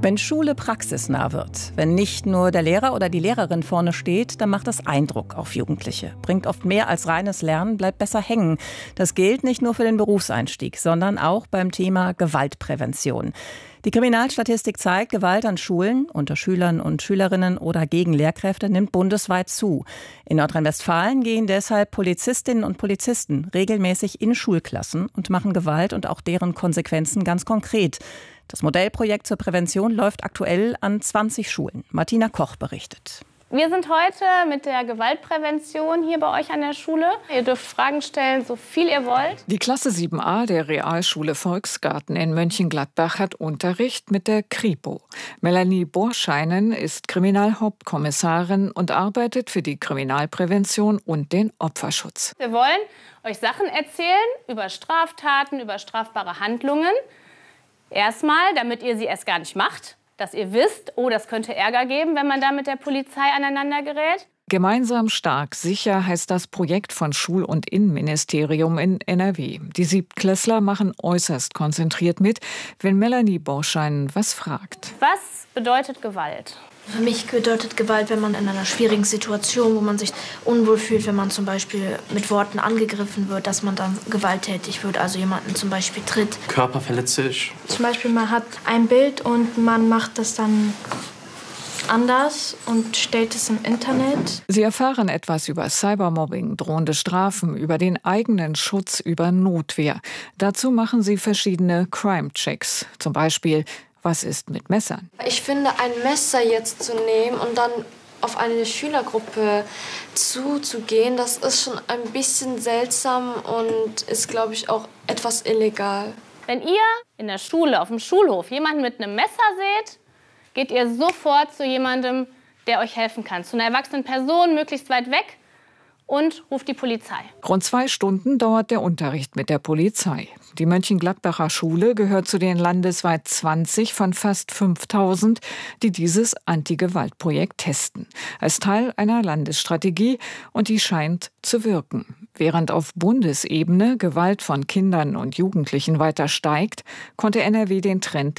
Wenn Schule praxisnah wird, wenn nicht nur der Lehrer oder die Lehrerin vorne steht, dann macht das Eindruck auf Jugendliche. Bringt oft mehr als reines Lernen, bleibt besser hängen. Das gilt nicht nur für den Berufseinstieg, sondern auch beim Thema Gewaltprävention. Die Kriminalstatistik zeigt, Gewalt an Schulen, unter Schülern und Schülerinnen oder gegen Lehrkräfte nimmt bundesweit zu. In Nordrhein-Westfalen gehen deshalb Polizistinnen und Polizisten regelmäßig in Schulklassen und machen Gewalt und auch deren Konsequenzen ganz konkret. Das Modellprojekt zur Prävention läuft aktuell an 20 Schulen. Martina Koch berichtet. Wir sind heute mit der Gewaltprävention hier bei euch an der Schule. Ihr dürft Fragen stellen, so viel ihr wollt. Die Klasse 7a der Realschule Volksgarten in Mönchengladbach hat Unterricht mit der Kripo. Melanie Borscheinen ist Kriminalhauptkommissarin und arbeitet für die Kriminalprävention und den Opferschutz. Wir wollen euch Sachen erzählen über Straftaten, über strafbare Handlungen. Erstmal, damit ihr sie erst gar nicht macht. Dass ihr wisst, oh, das könnte Ärger geben, wenn man da mit der Polizei aneinander gerät. Gemeinsam stark sicher heißt das Projekt von Schul- und Innenministerium in NRW. Die Siebtklässler machen äußerst konzentriert mit, wenn Melanie Borscheinen was fragt. Was bedeutet Gewalt? Für mich bedeutet Gewalt, wenn man in einer schwierigen Situation, wo man sich unwohl fühlt, wenn man zum Beispiel mit Worten angegriffen wird, dass man dann gewalttätig wird, also jemanden zum Beispiel tritt. Körperverletzlich. Zum Beispiel man hat ein Bild und man macht das dann anders und stellt es im Internet. Sie erfahren etwas über Cybermobbing, drohende Strafen, über den eigenen Schutz, über Notwehr. Dazu machen sie verschiedene Crime-Checks, zum Beispiel: Was ist mit Messern? Ich finde, ein Messer jetzt zu nehmen und dann auf eine Schülergruppe zuzugehen, das ist schon ein bisschen seltsam und ist, glaube ich, auch etwas illegal. Wenn ihr in der Schule, auf dem Schulhof, jemanden mit einem Messer seht, geht ihr sofort zu jemandem, der euch helfen kann. Zu einer erwachsenen Person, möglichst weit weg, und ruft die Polizei. Rund 2 Stunden dauert der Unterricht mit der Polizei. Die Mönchengladbacher Schule gehört zu den landesweit 20 von fast 5.000, die dieses Anti-Gewalt-Projekt testen. Als Teil einer Landesstrategie, und die scheint zu wirken. Während auf Bundesebene Gewalt von Kindern und Jugendlichen weiter steigt, konnte NRW den Trend